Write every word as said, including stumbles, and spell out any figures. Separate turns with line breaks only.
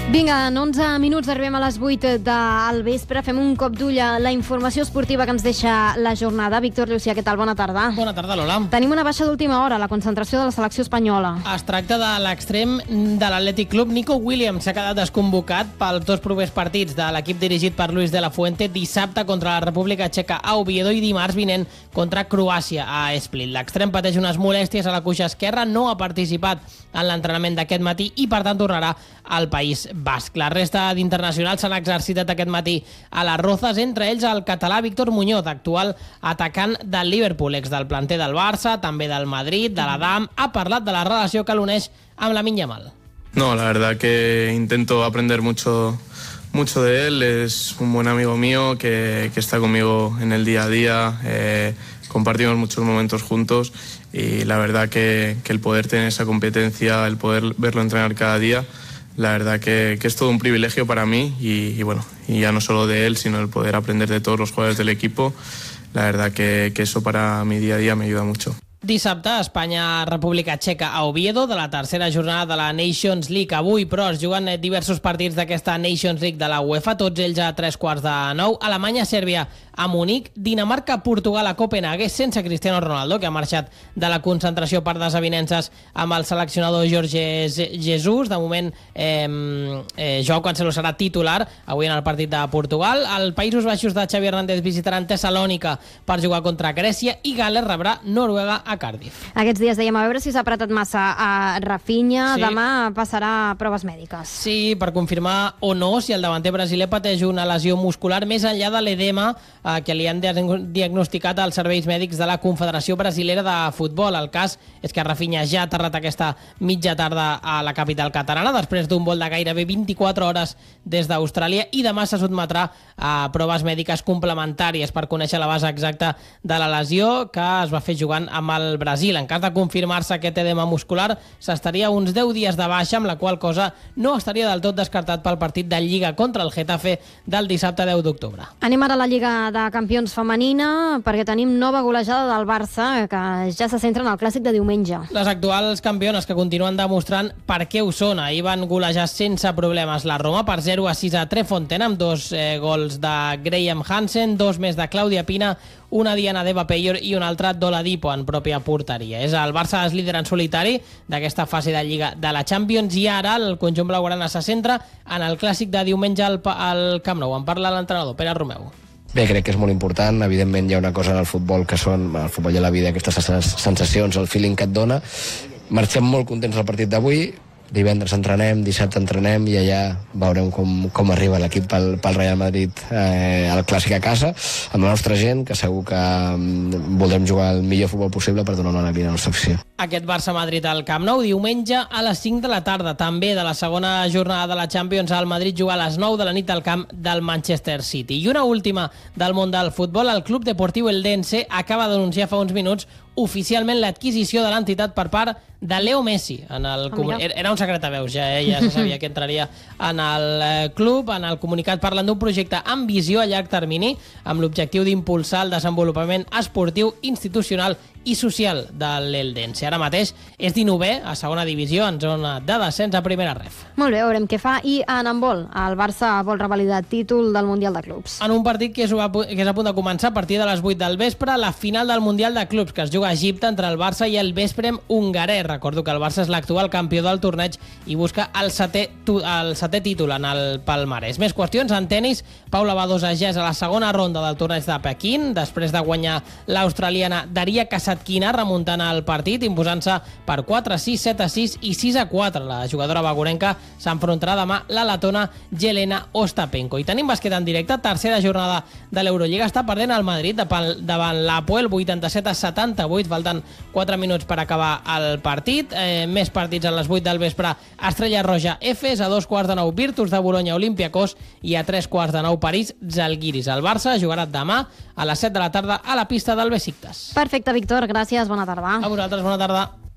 Vinga, en onze minuts arribem a les vuit del vespre. Fem un cop d'ull a la informació esportiva que ens deixa la jornada. Víctor Llucià, què tal? Bona tarda.
Bona tarda, Lola.
Tenim una baixa d'última hora, la concentració de la selecció espanyola.
Es tracta de l'extrem de l'Atlètic Club. Nico Williams s'ha quedat desconvocat pels dos propers partits de l'equip dirigit per Luis de la Fuente, dissabte contra la República Txeca a Oviedo i dimarts vinent contra Croàcia a Split. L'extrem pateix unes molèsties a la cuixa esquerra, no ha participat en l'entrenament d'aquest matí i per tant tornarà al País Basc. La resta d'internacionals s'han exercitat aquest matí a les Rozas, entre ells el català Víctor Muñoz, actual atacant del Liverpool, ex del planter del Barça, també del Madrid, de l'Adam. Ha parlat de la relació que l'uneix amb Lamine Yamal.
No, la verdad que intento aprender mucho, mucho de él. Es un buen amigo mío que, que está conmigo en el día a día. Eh, compartimos muchos momentos juntos y la verdad que, que el poder tener esa competencia, el poder verlo entrenar cada día, la verdad que, que es todo un privilegio para mí y, y bueno, y ya no solo de él, sino el poder aprender de todos los jugadores del equipo. La verdad que, que eso para mi día a día me ayuda mucho.
Dissabte, Espanya-República Txeca a Oviedo, de la tercera jornada de la Nations League. Avui, però, es juguen diversos partits d'aquesta Nations League de la UEFA, tots ells a tres quarts de nou. Alemanya-Sèrbia a Munic, Dinamarca-Portugal a Copenhague, sense Cristiano Ronaldo, que ha marxat de la concentració per desavinences amb el seleccionador Jorge Jesus. De moment, eh, eh, Joao Cancelo serà titular avui en el partit de Portugal. Els Països Baixos de Xavi Hernández visitaran Tessalònica per jugar contra Grècia i Gales rebrà Noruega a Cardiff.
Aquests dies dèiem a veure si s'ha apretat massa a Rafinha.
Sí.
Demà passarà proves mèdiques.
Sí, per confirmar o no si el davanter brasiler pateix una lesió muscular més enllà de l'edema eh, que li han diagnosticat als serveis mèdics de la Confederació Brasilera de Futbol. El cas és que Rafinha ja ha aterrat aquesta mitja tarda a la capital catalana després d'un vol de gairebé vint-i-quatre hores des d'Austràlia i demà se sotmetrà a proves mèdiques complementàries per conèixer la base exacta de la lesió, que es va fer jugant amb el Brasil. En cas de confirmar-se aquest edema muscular, s'estaria uns deu dies de baixa, amb la qual cosa no estaria del tot descartat pel partit de Lliga contra el Getafe del dissabte deu d'octubre.
Anem ara a la Lliga de Campions femenina, perquè tenim nova golejada del Barça, que ja se centra en el clàssic de diumenge.
Les actuals campiones que continuen demostrant per què ho són. Ahir van golejar sense problemes la Roma per zero a sis a Trefontaine, amb dos eh, gols de Graham Hansen, dos més de Clàudia Pina, una Diana Deva Peyor i una altra d'Oladipo en pròpia porteria. És el Barça és líder en solitari d'aquesta fase de Lliga de la Champions i ara el conjunt blaugrana se centra en el clàssic de diumenge al, al Camp Nou. En parla l'entrenador, Pere Romeu.
Bé, crec que és molt important. Evidentment hi ha una cosa en el futbol que són, el futbol i la vida, aquestes sensacions, el feeling que et dona. Marxem molt contents del partit d'avui. Divendres entrenem, dissabte entrenem i allà veurem com, com arriba l'equip pel, pel Real Madrid eh, al Clàssic a casa, amb la nostra gent, que segur que mm, voldrem jugar el millor futbol possible per donar una alegria a la nostra afició.
Aquest Barça-Madrid al Camp Nou, diumenge a les cinc de la tarda. També de la segona jornada de la Champions, el Madrid juga a les nou de la nit al camp del Manchester City. I una última del món del futbol, el Club Deportiu Eldense acaba d'anunciar fa uns minuts oficialment l'adquisició de l'entitat per part de Leo Messi. En el comun... Era un secret a veus, ja, eh? Ja se sabia que entraria en el eh, club. En el comunicat parlen d'un projecte amb visió a llarg termini, amb l'objectiu d'impulsar el desenvolupament esportiu, institucional i social de l'Eldense. Ara mateix és dinovè a segona divisió en zona de descens a primera ref.
Molt bé, veurem què fa. I en handbol, el Barça vol revalidar títol del Mundial de Clubs.
En un partit que és, que és a punt de començar a partir de les vuit del vespre, la final del Mundial de Clubs, que es juga a Egipte entre el Barça i el Vesprem hongarès. Recordo que el Barça és l'actual campió del torneig i busca el setè, el setè títol en el palmarès. Més qüestions en tenis. Paula Badosa ja és a la segona ronda del torneig de Pequín, després de guanyar l'australiana Daria Kasatkina, remuntant el partit, imposant-se per quatre a sis, set a sis i sis a quatre. La jugadora bagurenca s'enfrontarà demà la letona Jelena Ostapenko. I tenim bàsquet en directe, tercera jornada de l'Eurolliga. Està perdent el Madrid davant l'Apoel, vuitanta-set a setanta-vuit, faltant quatre minuts per acabar el partit. Eh, més partits a les vuit del vespre, Estrella Roja Efes, a dos quarts de nou Virtus de Bologna Olympiacos i a tres quarts de nou París Zalgiris. El Barça jugarà demà a les set de la tarda a la pista del Besiktas.
Perfecte, Víctor, gràcies, bona tarda.
A vosaltres, bona tarda.